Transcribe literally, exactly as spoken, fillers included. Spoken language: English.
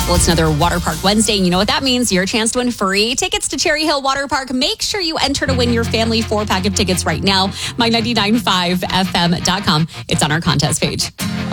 Well, it's another Water Park Wednesday, and you know what that means. Your chance to win free tickets to Cherry Hill Water Park. Make sure you enter to win your family four-pack of tickets right now. my ninety-nine point five F M dot com. It's on our contest page.